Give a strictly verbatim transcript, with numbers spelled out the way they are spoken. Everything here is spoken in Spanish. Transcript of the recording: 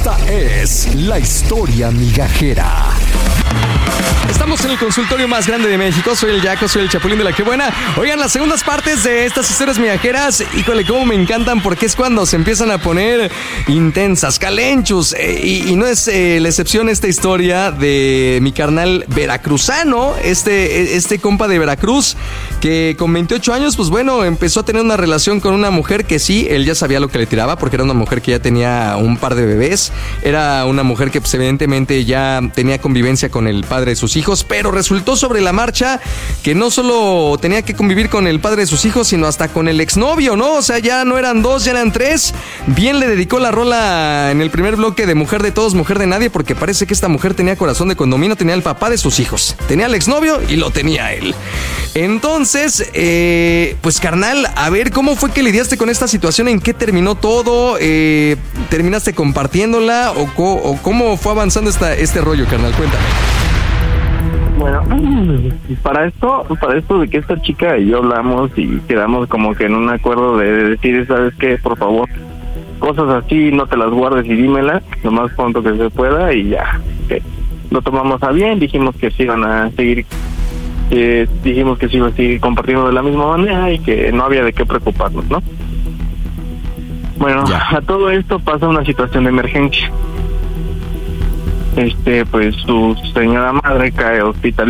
Esta es la historia migajera. Estamos en el consultorio más grande de México. Soy el Yaco, soy el Chapulín de la Qué Buena. Oigan, las segundas partes de estas historias migajeras, híjole, cómo me encantan, porque es cuando se empiezan a poner intensas, calenchus. Eh, y, y no es eh, la excepción esta historia de mi carnal veracruzano, este, este compa de Veracruz, que con veintiocho años, pues bueno, empezó a tener una relación con una mujer que sí, él ya sabía lo que le tiraba, porque era una mujer que ya tenía un par de bebés. Era una mujer que pues evidentemente ya tenía convivencia con el padre de sus hijos, pero resultó sobre la marcha que no solo tenía que convivir con el padre de sus hijos, sino hasta con el exnovio, ¿no? O sea, ya no eran dos, ya eran tres. Bien le dedicó la rola en el primer bloque de Mujer de Todos, Mujer de Nadie, porque parece que esta mujer tenía corazón de condominio, tenía el papá de sus hijos, tenía al exnovio y lo tenía él. Entonces, eh, pues carnal, a ver, ¿cómo fue que lidiaste con esta situación? ¿En qué terminó todo? Eh, ¿Terminaste compartiéndola? ¿O, co- o cómo fue avanzando esta, este rollo, carnal? Cuéntame. Bueno, para esto, para esto de que esta chica y yo hablamos y quedamos como que en un acuerdo de decir, ¿sabes qué? Por favor, cosas así no te las guardes y dímela lo más pronto que se pueda, y ya. Okay. Lo tomamos a bien, dijimos que se iban a seguir, eh, dijimos que se iban a seguir compartiendo de la misma manera y que no había de qué preocuparnos, ¿no? Bueno, ya. A todo esto pasa una situación de emergencia. Este, pues su señora madre cae hospitalizada